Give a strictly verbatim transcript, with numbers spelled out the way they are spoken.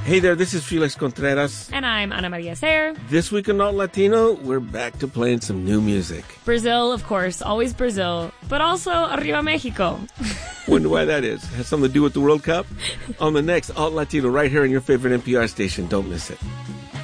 Hey there, this is Felix Contreras. And I'm Ana Maria Sayer. This week on Alt Latino, we're back to playing some new music. Brazil, of course, always Brazil, but also Arriba Mexico. Wonder why that is. Has something to do with the World Cup? On the next Alt Latino, right here on your favorite N P R station. Don't miss it.